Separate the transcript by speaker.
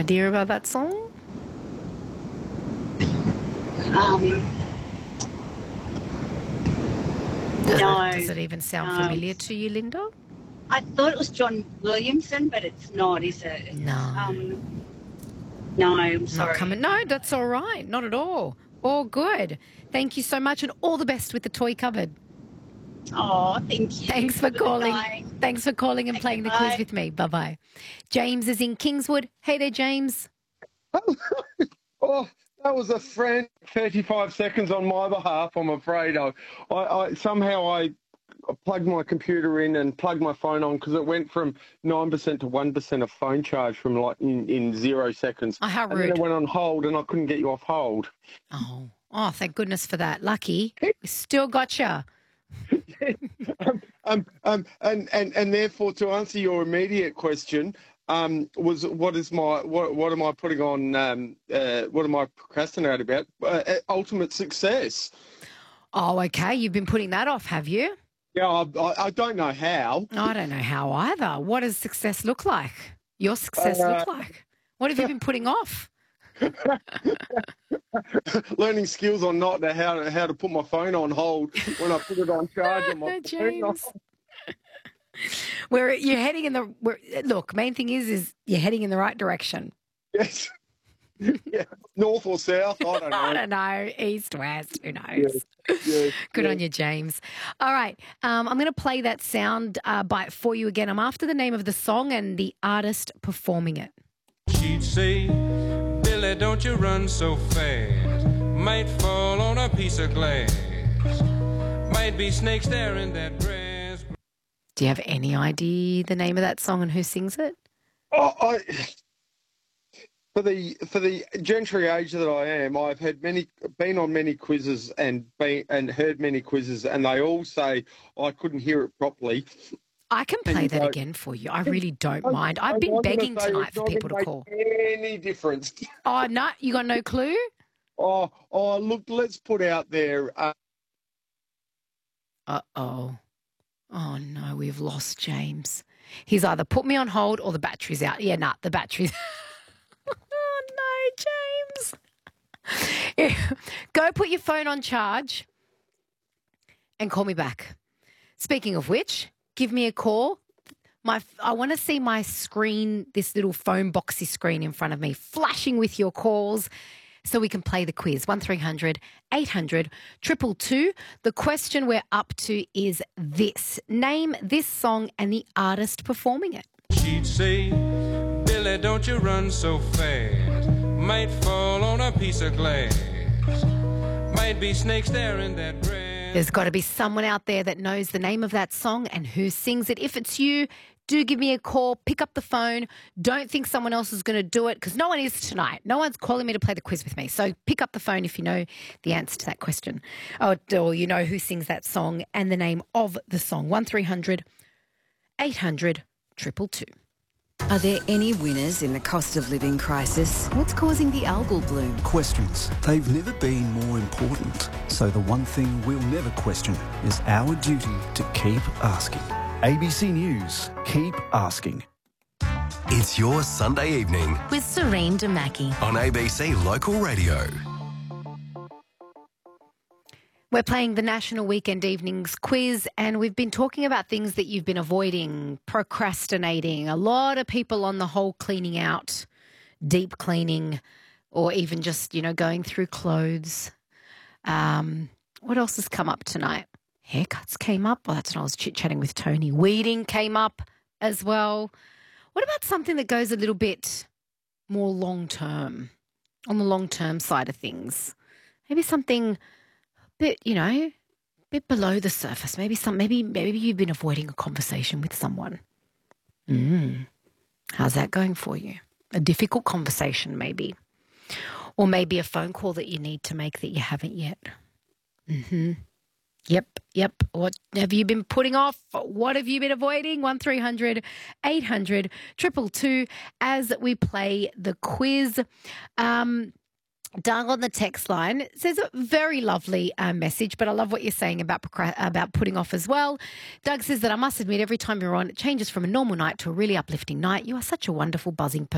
Speaker 1: idea about that song?
Speaker 2: No.
Speaker 1: Does it even sound familiar to you, Linda?
Speaker 2: I thought it was John Williamson, but it's not, is it?
Speaker 1: No.
Speaker 2: No, I'm sorry.
Speaker 1: Not coming. No, that's all right. Not at all. All good. Thank you so much, and all the best with the toy cupboard.
Speaker 2: Oh, thank you.
Speaker 1: Thanks for calling.
Speaker 2: Bye.
Speaker 1: Thanks for calling and playing the quiz with me. Bye-bye. James is in Kingswood. Hey there, James.
Speaker 3: Oh, that was a frantic 35 seconds on my behalf, I'm afraid. I somehow plugged my computer in and plugged my phone on because it went from 9% to 1% of phone charge from like in 0 seconds.
Speaker 1: Oh, how rude.
Speaker 3: And then it went on hold and I couldn't get you off hold.
Speaker 1: Oh, thank goodness for that. Lucky. We still got you.
Speaker 3: And therefore, to answer your immediate question, was what am I putting on? What am I procrastinating about? Ultimate success.
Speaker 1: Oh, okay. You've been putting that off, have you?
Speaker 3: Yeah, I don't know how.
Speaker 1: I don't know how either. What does success look like? Your success look like? What have you been putting off?
Speaker 3: Learning skills on not how to put my phone on hold when I put it on charge on my
Speaker 1: James. You're heading in the look. Main thing is you're heading in the right direction.
Speaker 3: Yes. Yeah. North or south? I don't know.
Speaker 1: I don't know. East, west. Who knows?
Speaker 3: Yes.
Speaker 1: Good on you, James. All right. I'm going to play that sound bite for you again. I'm after the name of the song and the artist performing it.
Speaker 4: She'd say, Billy, don't you run so fast. Might fall on a piece of glass. Might be snakes there in that grass.
Speaker 1: Do you have any idea the name of that song and who sings it?
Speaker 3: Oh, for the gentry age that I am, I've been on many quizzes and heard many quizzes, and they all say I couldn't hear it properly.
Speaker 1: I can play that again for you. I really don't mind. I've been begging tonight for people to call.
Speaker 3: Any difference?
Speaker 1: Oh, no, you got no clue?
Speaker 3: Oh, look, let's put out there.
Speaker 1: Uh-oh. Oh, no, we've lost James. He's either put me on hold or the battery's out. Yeah, the battery's Oh, no, James. Go put your phone on charge and call me back. Speaking of which, give me a call. I want to see my screen, this little phone boxy screen in front of me, flashing with your calls so we can play the quiz. 1300 800 222. The question we're up to is this. Name this song and the artist performing it.
Speaker 4: She'd say, Billy, don't you run so fast. Might fall on a piece of glass. Might be snakes there in that grass.
Speaker 1: There's got to be someone out there that knows the name of that song and who sings it. If it's you, do give me a call. Pick up the phone. Don't think someone else is going to do it because no one is tonight. No one's calling me to play the quiz with me. So pick up the phone if you know the answer to that question. Or you know who sings that song and the name of the song. 1300 800 222.
Speaker 5: Are there any winners in the cost of living crisis? What's causing the algal bloom?
Speaker 6: Questions. They've never been more important. So the one thing we'll never question is our duty to keep asking. ABC News. Keep asking.
Speaker 7: It's your Sunday evening
Speaker 8: with Serene Damaki
Speaker 7: on ABC Local Radio.
Speaker 1: We're playing the National Weekend Evenings quiz, and we've been talking about things that you've been avoiding, procrastinating. A lot of people on the whole cleaning out, deep cleaning, or even just, going through clothes. What else has come up tonight? Haircuts came up. Well, that's when I was chit-chatting with Tony. Weeding came up as well. What about something that goes a little bit more long-term, on the long-term side of things? Maybe something bit below the surface. Maybe you've been avoiding a conversation with someone. How's that going for you? A difficult conversation, maybe. Or maybe a phone call that you need to make that you haven't yet. Yep. What have you been putting off? What have you been avoiding? 1300 800 222 as we play the quiz. Doug on the text line says a very lovely message, but I love what you're saying about putting off as well. Doug says that I must admit every time you're on, it changes from a normal night to a really uplifting night. You are such a wonderful buzzing person.